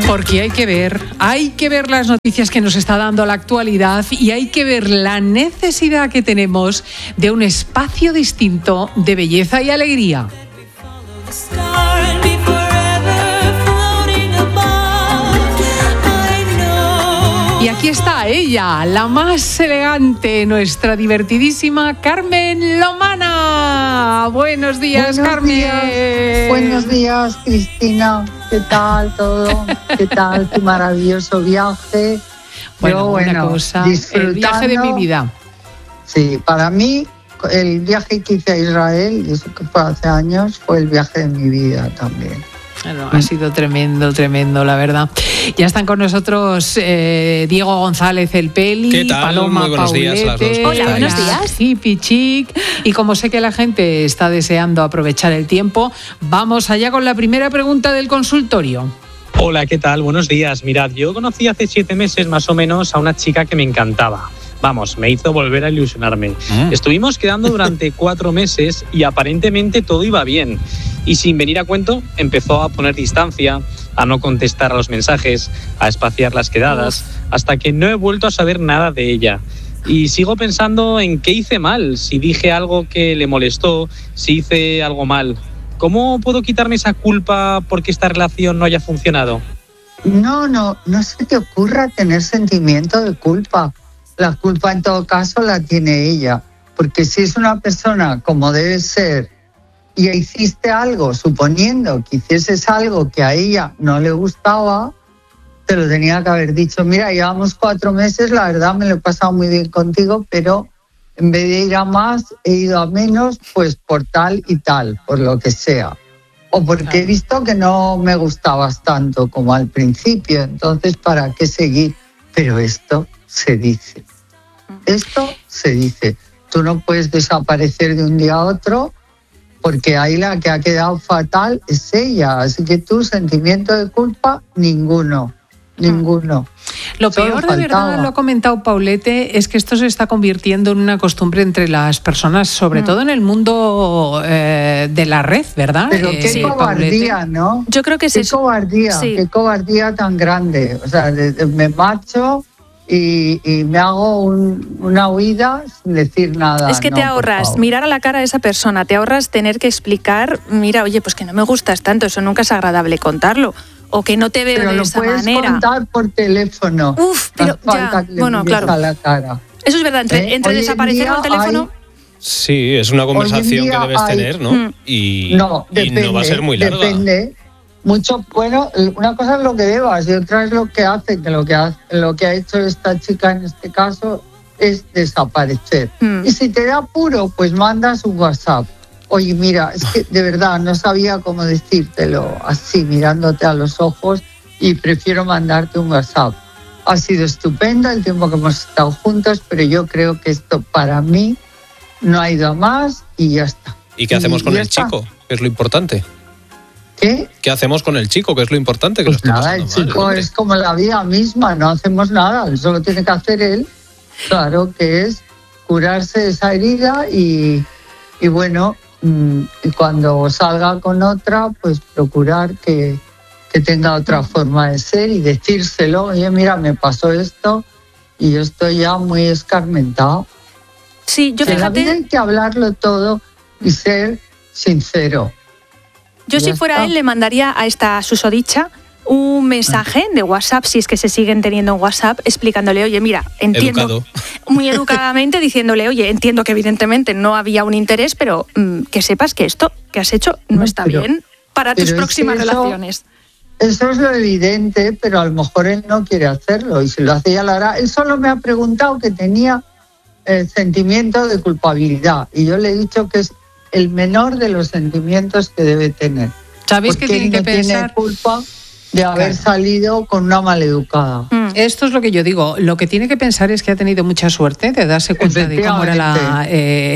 Porque hay que ver las noticias que nos está dando la actualidad y hay que ver la necesidad que tenemos de un espacio distinto de belleza y alegría. Y aquí está ella, la más elegante, nuestra divertidísima Carmen Lomana. Buenos días, Carmen. Buenos días, Cristina. ¿Qué tal todo? ¿Qué tal tu maravilloso viaje? Una cosa, el viaje de mi vida. Sí, para mí el viaje que hice a Israel, y eso que fue hace años, fue el viaje de mi vida también. Bueno, ha sido tremendo, la verdad. Ya están con nosotros Diego González El Peli, ¿qué tal? Paloma Muy buenos Paulete, días a las dos. Hola, buenos días. Hippie Chic. Y como sé que la gente está deseando aprovechar el tiempo, vamos allá con la primera pregunta del consultorio. Hola, ¿qué tal? Buenos días. Mirad, yo conocí hace 7 meses más o menos a una chica que me encantaba. Vamos, me hizo volver a ilusionarme. Estuvimos quedando durante 4 meses y aparentemente todo iba bien. Y sin venir a cuento, empezó a poner distancia, a no contestar a los mensajes, a espaciar las quedadas, hasta que no he vuelto a saber nada de ella. Y sigo pensando en qué hice mal, si dije algo que le molestó, si hice algo mal. ¿Cómo puedo quitarme esa culpa porque esta relación no haya funcionado? No se te ocurra tener sentimiento de culpa. La culpa en todo caso la tiene ella, porque si es una persona como debe ser y hiciste algo, suponiendo que hicieses algo que a ella no le gustaba, te lo tenía que haber dicho. Mira, llevamos 4 meses, la verdad me lo he pasado muy bien contigo, pero en vez de ir a más, he ido a menos, pues por tal y tal, por lo que sea. O porque he visto que no me gustabas tanto como al principio, entonces ¿para qué seguir? Pero esto se dice. Esto se dice. Tú no puedes desaparecer de un día a otro porque ahí la que ha quedado fatal es ella. Así que tu sentimiento de culpa, ninguno. Lo peor de verdad, lo ha comentado Paulete, es que esto se está convirtiendo en una costumbre entre las personas, sobre todo en el mundo de la red, ¿verdad? Pero qué cobardía, ¿no? Yo creo que qué cobardía, qué cobardía tan grande. O sea, me marcho y me hago una huida sin decir nada. Es que te ahorras mirar a la cara a esa persona, te ahorras tener que explicar, mira, oye, pues que no me gustas tanto, eso nunca es agradable contarlo. O que no te veo de esa manera. Pero lo puedes contar por teléfono. Pero ya, bueno, claro. A la cara. Eso es verdad, entre desaparecer al teléfono... Sí, es una conversación que debes tener, ¿no? Y no va a ser muy larga. Depende. Mucho, bueno, una cosa es lo que debas y otra es lo que hace, que lo que ha hecho esta chica en este caso es desaparecer. Y si te da apuro, pues mandas un WhatsApp. Oye, mira, es que de verdad no sabía cómo decírtelo así, mirándote a los ojos, y prefiero mandarte un WhatsApp. Ha sido estupendo el tiempo que hemos estado juntos, pero yo creo que esto para mí no ha ido a más y ya está. ¿Y qué hacemos con el chico? Que es lo importante. ¿Qué? ¿Qué hacemos con el chico? Que es lo importante. Que pues nada, el chico es como la vida misma, no hacemos nada, eso lo tiene que hacer él. Claro que es curarse esa herida y bueno... Y cuando salga con otra, pues procurar que tenga otra forma de ser y decírselo. Oye, mira, me pasó esto y yo estoy ya muy escarmentado. Sí, yo fíjate... En la vida hay que hablarlo todo y ser sincero. Yo si fuera él le mandaría a esta susodicha un mensaje de WhatsApp, si es que se siguen teniendo en WhatsApp, explicándole, oye, mira, entiendo, educado. Muy educadamente, diciéndole, oye, entiendo que evidentemente no había un interés, pero que sepas que esto que has hecho no está bien para tus próximas relaciones. Eso es lo evidente, pero a lo mejor él no quiere hacerlo, y si lo hace ya lo hará. Él solo me ha preguntado que tenía el sentimiento de culpabilidad, y yo le he dicho que es el menor de los sentimientos que debe tener. ¿Sabéis que tiene que pensar? Tiene culpa de haber salido con una maleducada. Esto es lo que yo digo. Lo que tiene que pensar es que ha tenido mucha suerte de darse cuenta de cómo era la...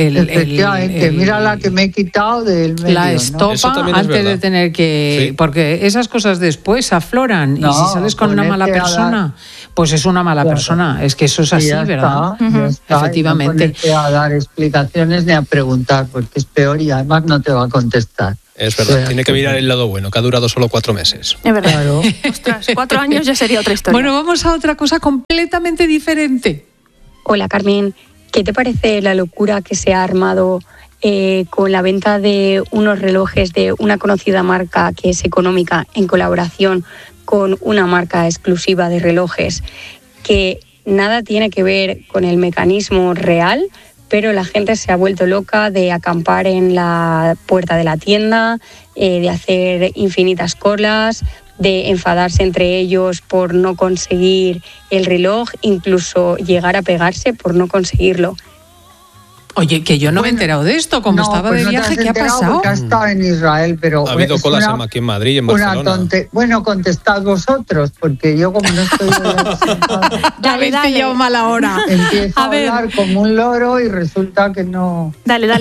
mira la que me he quitado del medio. La estopa, ¿no? Antes de tener que... Sí. Porque esas cosas después afloran. Y si sales con una mala persona, pues es una mala persona. Es que eso es así, ¿verdad? Ya está. Efectivamente. No ponerte a dar explicaciones ni a preguntar, porque es peor y además no te va a contestar. Es verdad, tiene que mirar el lado bueno, que ha durado solo 4 meses. Es verdad. Claro. Ostras, 4 años ya sería otra historia. Bueno, vamos a otra cosa completamente diferente. Hola, Carmen. ¿Qué te parece la locura que se ha armado con la venta de unos relojes de una conocida marca que es económica en colaboración con una marca exclusiva de relojes que nada tiene que ver con el mecanismo real, pero la gente se ha vuelto loca de acampar en la puerta de la tienda, de hacer infinitas colas, de enfadarse entre ellos por no conseguir el reloj, incluso llegar a pegarse por no conseguirlo? Oye, que yo no me he enterado de esto, como estaba de viaje, ¿qué ha pasado? Porque ha estado en Israel, pero... Ha habido colas aquí en Madrid y en Barcelona. Bueno, contestad vosotros, porque yo como no estoy... Ya habéis pillado mala hora. Empiezo a hablar como un loro y resulta que no... Dale.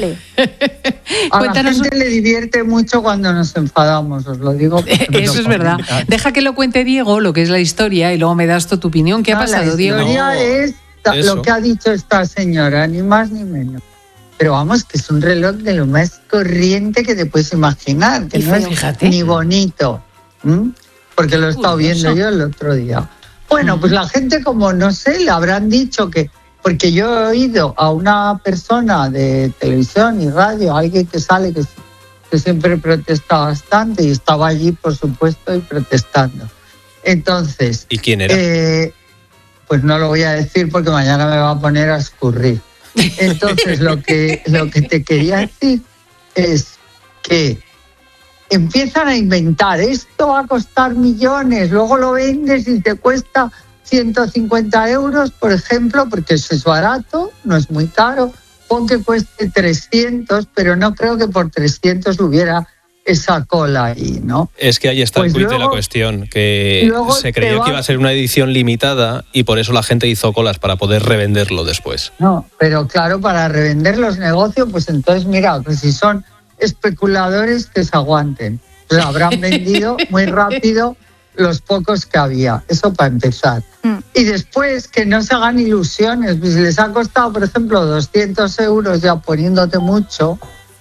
A la gente le divierte mucho cuando nos enfadamos, os lo digo. Eso es verdad. Deja que lo cuente Diego, lo que es la historia, y luego me das tu opinión. ¿Qué ha pasado, Diego? La historia es... Lo que ha dicho esta señora, ni más ni menos. Pero vamos, que es un reloj de lo más corriente que te puedes imaginar, que no es ni bonito, porque lo he estado viendo yo el otro día. Bueno, pues la gente, como no sé, le habrán dicho que... Porque yo he oído a una persona de televisión y radio, alguien que sale que siempre protesta bastante, y estaba allí, por supuesto, y protestando. Entonces... ¿Y quién era? Pues no lo voy a decir porque mañana me va a poner a escurrir. Entonces, lo que te quería decir es que empiezan a inventar, esto va a costar millones, luego lo vendes y te cuesta 150 euros, por ejemplo, porque eso es barato, no es muy caro, pon que cueste 300, pero no creo que por 300 hubiera esa cola ahí, ¿no? Es que ahí está el quid de la cuestión, que se creía que iba a ser una edición limitada y por eso la gente hizo colas para poder revenderlo después. No, pero claro, para revender los negocios, pues entonces mira, pues si son especuladores que se aguanten. Lo habrán vendido muy rápido los pocos que había, eso para empezar. Y después que no se hagan ilusiones, pues si les ha costado, por ejemplo, 200 euros ya poniéndote mucho,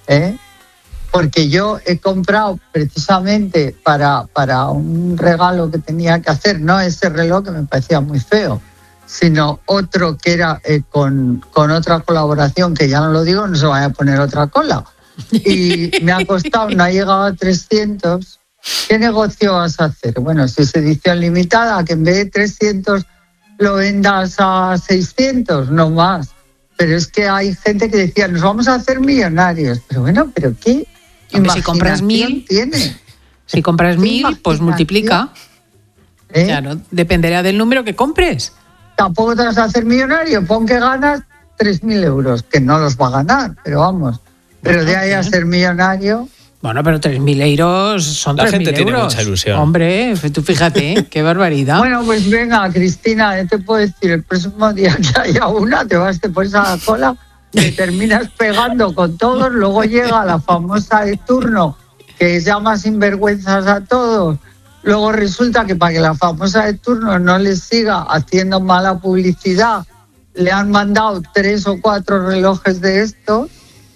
porque yo he comprado precisamente para un regalo que tenía que hacer, no ese reloj que me parecía muy feo, sino otro que era con otra colaboración, que ya no lo digo, no se vaya a poner otra cola. Y me ha costado, no ha llegado a 300. ¿Qué negocio vas a hacer? Bueno, si es edición limitada, que en vez de 300 lo vendas a 600, no más. Pero es que hay gente que decía, nos vamos a hacer millonarios. Pero bueno, ¿pero qué? Si compras 1000, tiene. Si compras 1000, pues multiplica. Claro, dependerá del número que compres. Tampoco te vas a hacer millonario, pon que ganas 3.000 euros, que no los va a ganar, pero vamos. Pero de ahí a ser millonario... Bueno, pero 3.000 euros son 3.000 euros. La gente tiene mucha ilusión. Hombre, tú fíjate, qué barbaridad. Bueno, pues venga, Cristina, te puedo decir, el próximo día que haya una, te pones a la cola, te terminas pegando con todos, luego llega la famosa de turno, que llama sinvergüenzas a todos, luego resulta que para que la famosa de turno no les siga haciendo mala publicidad, le han mandado 3 o 4 relojes de estos,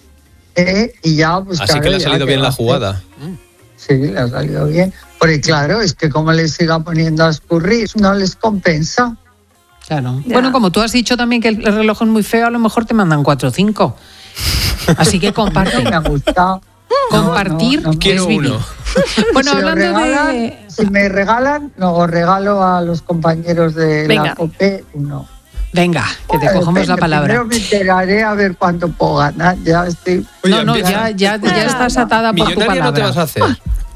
y ya pues así claro, que le ha salido bien la jugada. Sí, le ha salido bien, porque claro, es que como les siga poniendo a escurrir, no les compensa. Claro. Ya. Bueno, como tú has dicho también que el reloj es muy feo, a lo mejor te mandan 4 o 5. Así que comparte. Me ha gustado. Compartir quiero uno. Bueno, si hablando de... Si me regalan, os regalo a los compañeros de la COPE uno. Venga, que te cogemos la palabra. Primero me enteraré a ver cuánto puedo ganar. Ya estoy... ya estás atada por tu palabra. No te vas a hacer.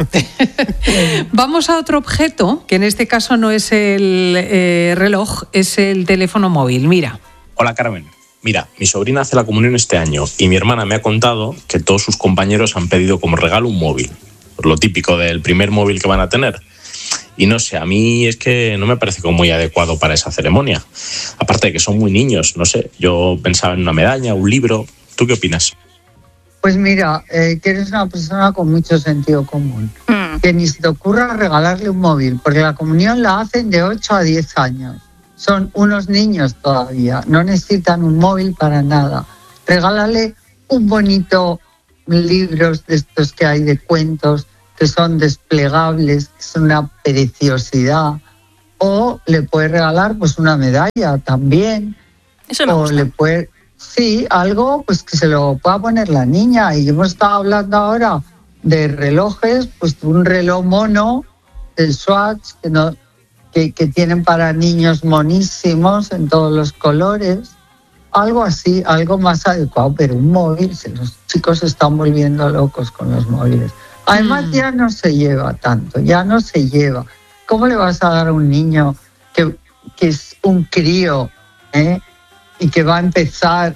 Vamos a otro objeto, que en este caso no es el reloj, es el teléfono móvil. Mira. Hola, Carmen. Mira, mi sobrina hace la comunión este año y mi hermana me ha contado que todos sus compañeros han pedido como regalo un móvil. Lo típico del primer móvil que van a tener. Y no sé, a mí es que no me parece como muy adecuado para esa ceremonia. Aparte de que son muy niños, no sé, yo pensaba en una medalla, un libro. ¿Tú qué opinas? Pues mira, que eres una persona con mucho sentido común. Que ni se te ocurra regalarle un móvil, porque la comunión la hacen de 8 a 10 años. Son unos niños todavía, no necesitan un móvil para nada. Regálale un bonito libros de estos que hay de cuentos que son desplegables, que son una preciosidad. O le puedes regalar pues una medalla también. Eso me gusta. Le puede, sí, algo pues que se lo pueda poner la niña. Y hemos estado hablando ahora de relojes, pues un reloj mono, el Swatch, que tienen para niños monísimos en todos los colores. Algo así, algo más adecuado, pero un móvil, los chicos se están volviendo locos con los móviles. Además ya no se lleva tanto, ya no se lleva. ¿Cómo le vas a dar a un niño que es un crío y que va a empezar,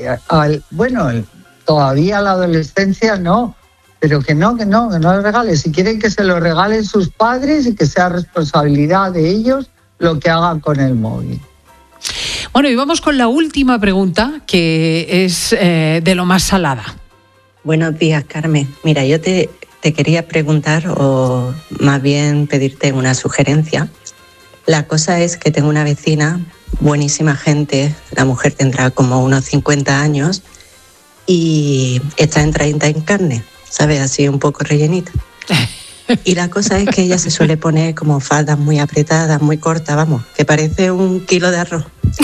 todavía la adolescencia no, pero que no le regale? Si quieren que se lo regalen sus padres y que sea responsabilidad de ellos lo que hagan con el móvil. Bueno, y vamos con la última pregunta, que es de lo más salada. Buenos días, Carmen. Mira, yo te quería preguntar, o más bien pedirte una sugerencia. La cosa es que tengo una vecina, buenísima gente, la mujer tendrá como unos 50 años y está en 30 en carne, ¿sabes? Así un poco rellenita. Y la cosa es que ella se suele poner como faldas muy apretadas, muy cortas, vamos, que parece 1 kilo de arroz.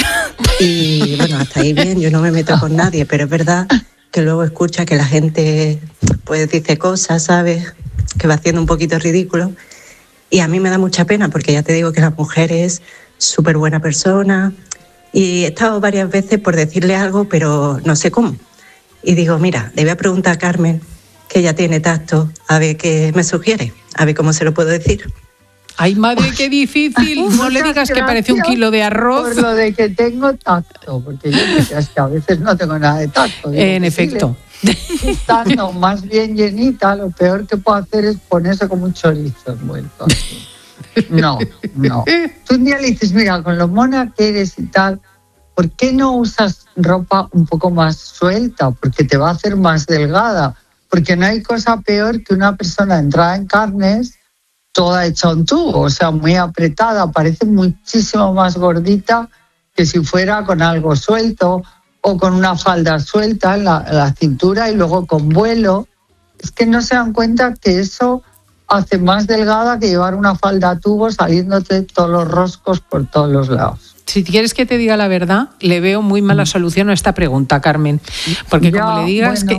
Y bueno, hasta ahí bien, yo no me meto con nadie, pero es verdad que luego escucha que la gente pues dice cosas, ¿sabes? Que va haciendo un poquito ridículo. Y a mí me da mucha pena porque ya te digo que la mujer es súper buena persona y he estado varias veces por decirle algo, pero no sé cómo. Y digo, mira, le voy a preguntar a Carmen, que ella tiene tacto, a ver qué me sugiere, a ver cómo se lo puedo decir. Ay, madre, qué difícil. No le digas que parece 1 kilo de arroz. Por lo de que tengo tacto, porque yo es que a veces no tengo nada de tacto. En efecto. Estando más bien llenita, lo peor que puedo hacer es ponerse como un chorizo envuelto. No. Tú un día le dices, mira, con lo mona que eres y tal, ¿por qué no usas ropa un poco más suelta? Porque te va a hacer más delgada. Porque no hay cosa peor que una persona entrada en carnes toda hecha un tubo, o sea, muy apretada, parece muchísimo más gordita que si fuera con algo suelto o con una falda suelta en la cintura y luego con vuelo. Es que no se dan cuenta que eso hace más delgada que llevar una falda a tubo saliéndote todos los roscos por todos los lados. Si quieres que te diga la verdad, le veo muy mala solución a esta pregunta, Carmen, porque ya, como le digas que...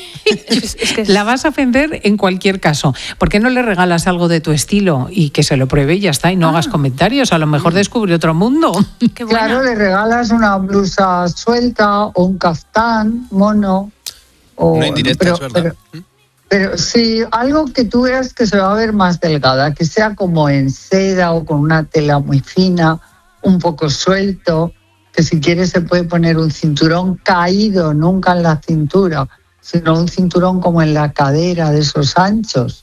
La vas a ofender en cualquier caso. ¿Por qué no le regalas algo de tu estilo y que se lo pruebe y ya está? Y no hagas comentarios. A lo mejor descubre otro mundo. Claro, le regalas una blusa suelta o un caftán mono. Una indirecta, es verdad. Pero sí, algo que tú veas que se va a ver más delgada, que sea como en seda o con una tela muy fina, un poco suelto, que si quieres se puede poner un cinturón caído, nunca en la cintura, sino un cinturón como en la cadera, de esos anchos,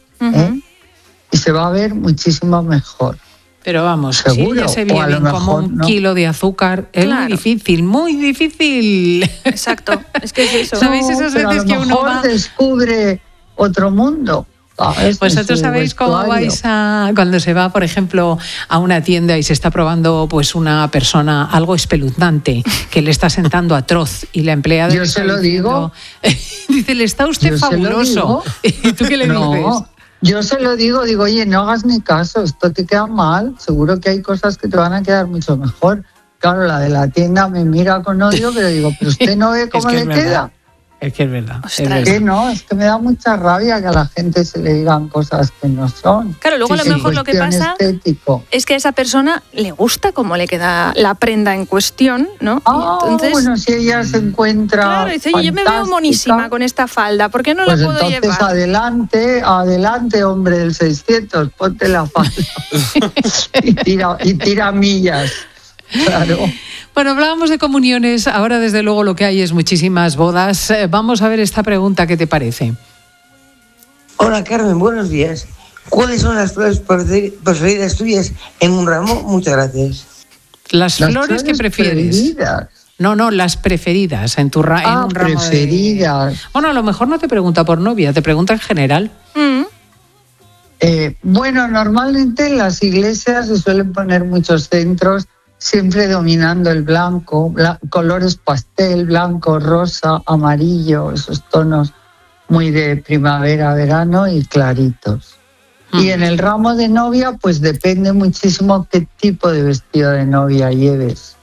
y se va a ver muchísimo mejor. Pero vamos, seguro, si ella se ve bien como 1 kilo de azúcar, es muy difícil. Exacto, es que es eso. ¿Sabéis esas veces que uno va... descubre otro mundo? Vosotros sabéis cómo vais cuando se va, por ejemplo, a una tienda y se está probando pues una persona algo espeluznante que le está sentando atroz y la empleada... Yo se lo digo. Dice, le está usted fabuloso. ¿Y tú qué le dices? Yo se lo digo, oye, no hagas ni caso, esto te queda mal, seguro que hay cosas que te van a quedar mucho mejor. Claro, la de la tienda me mira con odio, pero digo, pero usted no ve cómo le queda. Es que es verdad. Es que no, es que me da mucha rabia que a la gente se le digan cosas que no son. Claro, luego a lo mejor lo que pasa es que a esa persona le gusta cómo le queda la prenda en cuestión, ¿no? Entonces, bueno, si ella se encuentra claro, dice, oye, yo me veo monísima con esta falda, ¿por qué no la puedo llevar? Pues entonces adelante, hombre del 600, ponte la falda y tira millas, claro. Bueno, hablábamos de comuniones, ahora desde luego lo que hay es muchísimas bodas. Vamos a ver esta pregunta, ¿qué te parece? Hola Carmen, buenos días. ¿Cuáles son las flores preferidas tuyas en un ramo? Muchas gracias. ¿Las flores que prefieres? Preferidas. No, las preferidas en un ramo. Preferidas. Bueno, a lo mejor no te pregunta por novia, te pregunta en general. Bueno, normalmente en las iglesias se suelen poner muchos centros, siempre dominando el blanco, colores pastel, blanco, rosa, amarillo, esos tonos muy de primavera, verano y claritos. Y en el ramo de novia, pues depende muchísimo qué tipo de vestido de novia lleves.